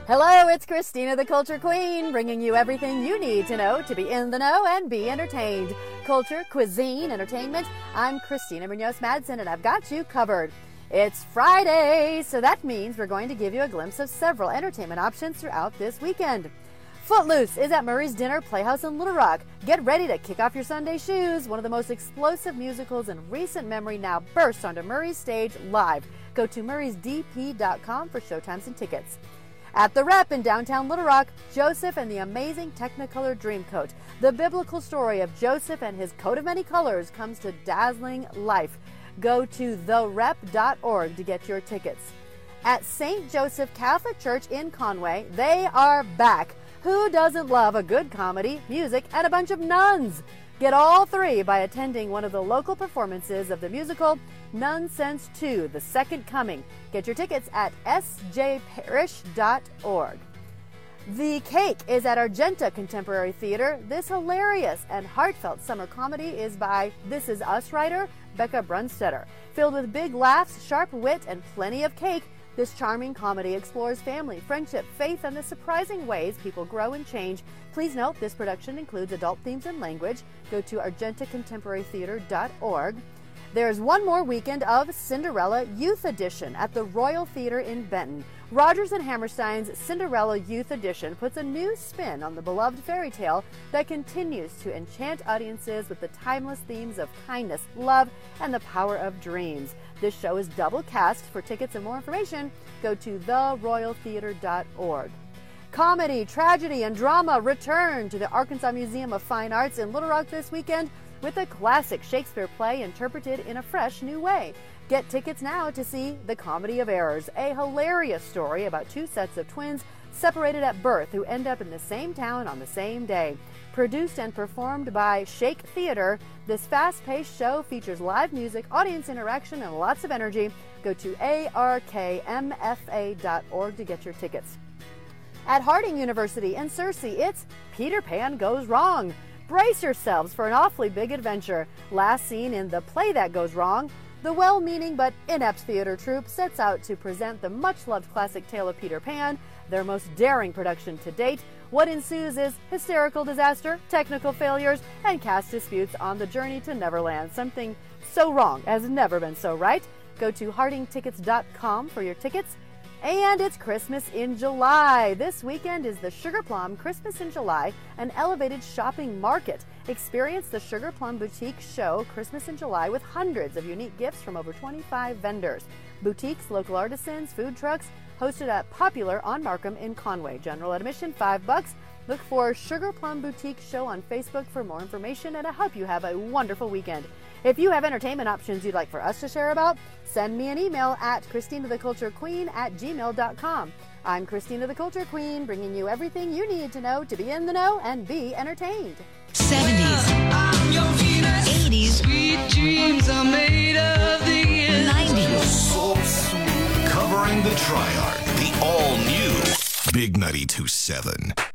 Hello, it's Christina the Culture Queen, bringing you everything you need to know to be in the know and be entertained. Culture, cuisine, entertainment. I'm Christina Munoz-Madsen, and I've got you covered. It's Friday, so that means we're going to give you a glimpse of several entertainment options throughout this weekend. Footloose is at Murray's Dinner Playhouse in Little Rock. Get ready to kick off your Sunday shoes. One of the most explosive musicals in recent memory now bursts onto Murray's stage live. Go to murraysdp.com for showtimes and tickets. At the Rep in downtown Little Rock, Joseph and the Amazing Technicolor Dreamcoat. The biblical story of Joseph and his coat of many colors comes to dazzling life. Go to therep.org to get your tickets. At St. Joseph Catholic Church in Conway, they are back. Who doesn't love a good comedy, music, and a bunch of nuns? Get all three by attending one of the local performances of the musical Nonsense 2, The Second Coming. Get your tickets at sjparish.org. The Cake is at Argenta Contemporary Theater. This hilarious and heartfelt summer comedy is by This Is Us writer Becca Brunstetter. Filled with big laughs, sharp wit, and plenty of cake, this charming comedy explores family, friendship, faith, and the surprising ways people grow and change. Please note this production includes adult themes and language. Go to argentacontemporarytheater.org. There's one more weekend of Cinderella Youth Edition at the Royal Theater in Benton. Rodgers and Hammerstein's Cinderella Youth Edition puts a new spin on the beloved fairy tale that continues to enchant audiences with the timeless themes of kindness, love, and the power of dreams. This show is double cast. For tickets and more information, go to theroyaltheater.org. Comedy, tragedy, and drama return to the Arkansas Museum of Fine Arts in Little Rock this weekend with a classic Shakespeare play interpreted in a fresh new way. Get tickets now to see The Comedy of Errors, a hilarious story about two sets of twins separated at birth who end up in the same town on the same day. Produced and performed by Shake Theater, this fast-paced show features live music, audience interaction, and lots of energy. Go to arkmfa.org to get your tickets. At Harding University in Searcy, it's Peter Pan Goes Wrong. Brace yourselves for an awfully big adventure. Last seen in The Play That Goes Wrong, the well-meaning but inept theater troupe sets out to present the much-loved classic tale of Peter Pan, their most daring production to date. What ensues is hysterical disaster, technical failures, and cast disputes on the journey to Neverland. Something so wrong has never been so right. Go to hardingtickets.com for your tickets. And it's Christmas in July. This weekend is the Sugar Plum Christmas in July, an elevated shopping market. Experience the Sugar Plum Boutique Show Christmas in July with hundreds of unique gifts from over 25 vendors. Boutiques, local artisans, food trucks, hosted at Popular on Markham in Conway. General admission $5. Look for Sugar Plum Boutique Show on Facebook for more information, and I hope you have a wonderful weekend. If you have entertainment options you'd like for us to share about, send me an email at christinatheculturequeen@gmail.com. I'm Christina the Culture Queen, bringing you everything you need to know to be in the know and be entertained. 70s, 80s, Sweet dreams are made of these. 90s. So sweet. Covering the Triarch, the all-new Big 92.7.